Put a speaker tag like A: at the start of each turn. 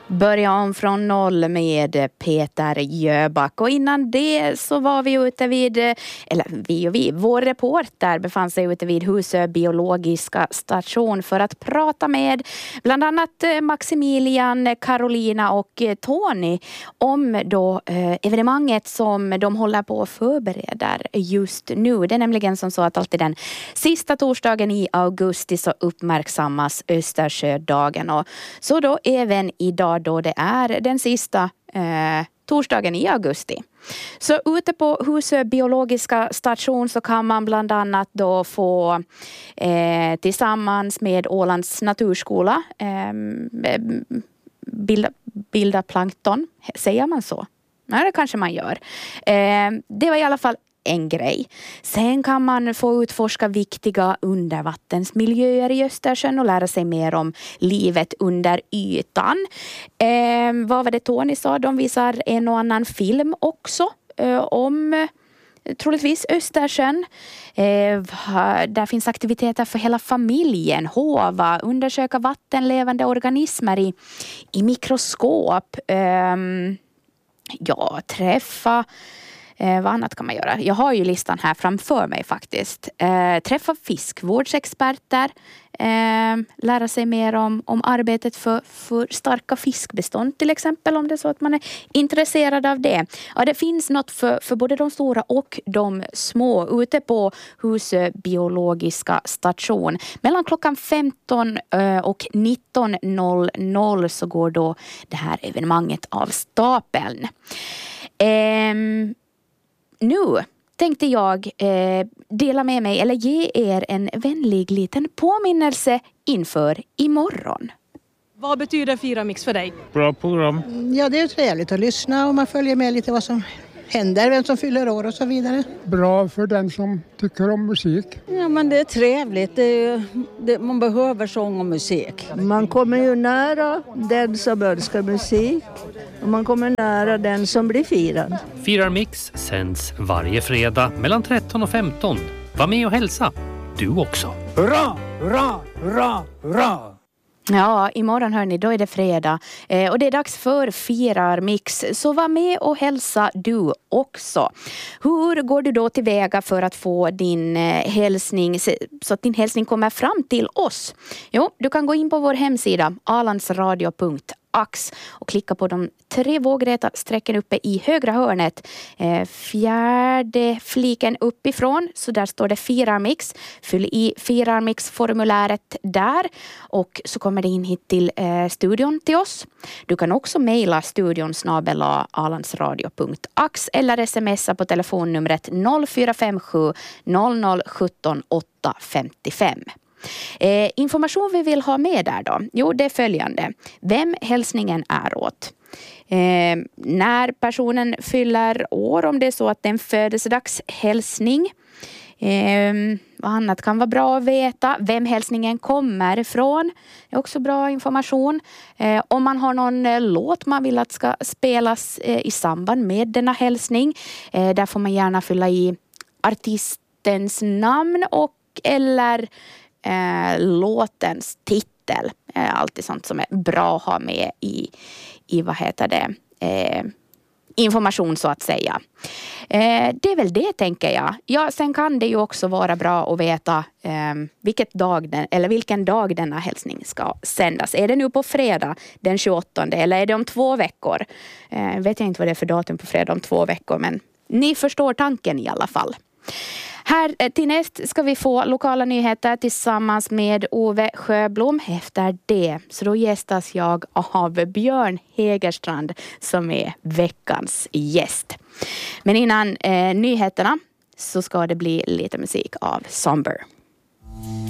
A: Börja om från noll med Peter Jöback. Och innan det så var vi ute vid, vår reporter befann sig ute vid Husö biologiska station för att prata med bland annat Maximilian, Carolina och Tony om då evenemanget som de håller på att förbereda just nu. Det är nämligen som så att alltid den sista torsdagen i augusti så uppmärksammas Östersjödagen, och så då även idag då det är den sista torsdagen i augusti. Så ute på Husö biologiska station så kan man bland annat då få tillsammans med Ålands naturskola bilda plankton. Säger man så? Nej, det kanske man gör. Det var i alla fall en grej. Sen kan man få utforska viktiga undervattensmiljöer i Östersjön och lära sig mer om livet under ytan. Vad var det Tony sa? De visar en och annan film också om troligtvis Östersjön. Där finns aktiviteter för hela familjen. Hova, undersöka vattenlevande organismer i mikroskop. Träffa. Vad annat kan man göra? Jag har ju listan här framför mig faktiskt. Träffa fiskvårdsexperter. Lära sig mer om arbetet för starka fiskbestånd till exempel, om det är så att man är intresserad av det. Ja, det finns något för både de stora och de små ute på Husö biologiska station. Mellan klockan 15 och 19.00 så går då det här evenemanget av stapeln. Nu tänkte jag dela med mig eller ge er en vänlig liten påminnelse inför imorgon.
B: Vad betyder Fira Mix för dig?
C: Bra program.
D: Ja, det är trevligt att lyssna och man följer med lite vad som händer, vem som fyller år och så vidare.
C: Bra för den som tycker om musik.
E: Ja, men det är trevligt. Man behöver sång och musik. Man kommer ju nära den som önskar musik och man kommer nära den som blir firad.
F: Firar Mix sänds varje fredag mellan 13 och 15. Var med och hälsa. Du också.
G: Hurra, hurra, hurra, hurra!
A: Ja, imorgon hörni, då är det fredag och det är dags för Firar Mix. Så var med och hälsa du också. Hur går du då tillväga för att få din hälsning så att din hälsning kommer fram till oss? Jo, du kan gå in på vår hemsida alandsradio.ax och klicka på de 3 vågräta strecken uppe i högra hörnet. Fjärde fliken uppifrån, så där står det Firar Mix. Fyll i Firar Mix-formuläret där och så kommer det in hit till studion till oss. Du kan också mejla studion@alandsradio.ax eller smsa på telefonnumret 0457 0017 855. Information vi vill ha med där då? Jo, det är följande. Vem hälsningen är åt. När personen fyller år, om det är så att det är en födelsedagshälsning. Vad annat kan vara bra att veta. Vem hälsningen kommer ifrån är också bra information. Om man har någon låt man vill att ska spelas i samband med denna hälsning. Där får man gärna fylla i artistens namn och eller låtens titel. Alltid sånt som är bra att ha med i information så att säga. Det är väl det, tänker jag. Ja, sen kan det ju också vara bra att veta vilken dag denna hälsning ska sändas. Är det nu på fredag den 28 eller är det om 2 veckor? Vet jag inte vad det är för datum på fredag om 2 veckor, men ni förstår tanken i alla fall. Här till näst ska vi få lokala nyheter tillsammans med Ove Sjöblom. Efter det så då gästas jag av Björn Hegerstrand som är veckans gäst. Men innan nyheterna så ska det bli lite musik av Somber.